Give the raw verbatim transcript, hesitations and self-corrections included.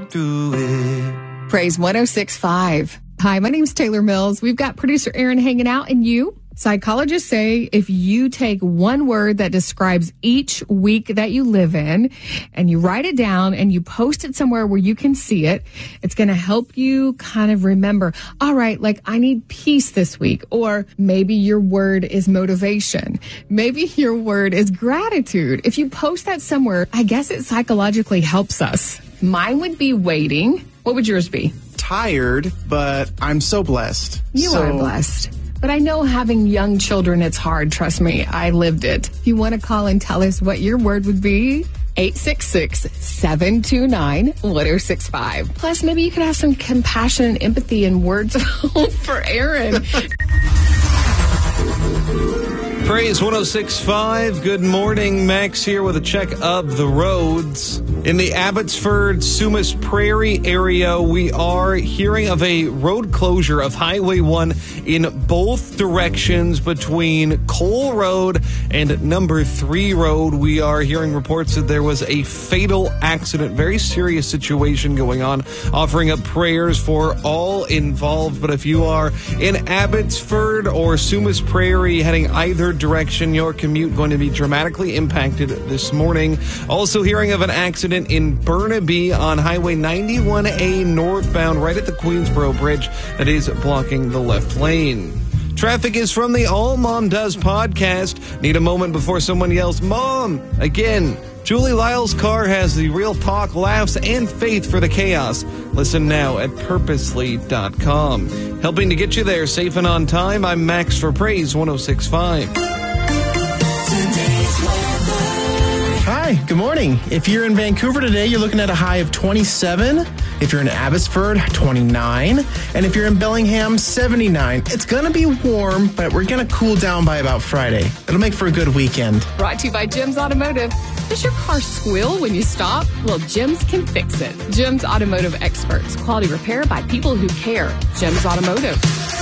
get through it. Praise one oh six point five. Hi, my name's Taylor Mills. We've got producer Aaron hanging out, and you? Psychologists say if you take one word that describes each week that you live in and you write it down and you post it somewhere where you can see it, it's going to help you kind of remember, all right, like I need peace this week. Or maybe your word is motivation. Maybe your word is gratitude. If you post that somewhere, I guess it psychologically helps us. Mine would be waiting. What would yours be? Tired, but I'm so blessed. You so- are blessed. But I know having young children, it's hard. Trust me, I lived it. If you want to call and tell us what your word would be, eight six six, seven two nine, one oh six five. Plus, maybe you could have some compassion and empathy and words of hope for Aaron. Praise one oh six point five. Good morning. Max here with a check of the roads. In the Abbotsford, Sumas Prairie area, we are hearing of a road closure of Highway one in both directions between Cole Road and Number three Road. We are hearing reports that there was a fatal accident, very serious situation going on, offering up prayers for all involved. But if you are in Abbotsford or Sumas Prairie heading either direction, your commute going to be dramatically impacted this morning. Also hearing of an accident in Burnaby on Highway ninety-one A northbound right at the Queensboro Bridge that is blocking the left lane. Traffic is from the All Mom Does podcast. Need a moment before someone yells, Mom! Again, Julie Lyle's car has the real talk, laughs, and faith for the chaos. Listen now at purposely dot com. Helping to get you there safe and on time, I'm Max for Praise one oh six point five. Hi, good morning. If you're in Vancouver today, you're looking at a high of twenty-seven. If you're in Abbotsford, twenty-nine. And if you're in Bellingham, seventy-nine. It's going to be warm, but we're going to cool down by about Friday. It'll make for a good weekend. Brought to you by Jim's Automotive. Does your car squeal when you stop? Well, Jim's can fix it. Jim's Automotive Experts. Quality repair by people who care. Jim's Automotive.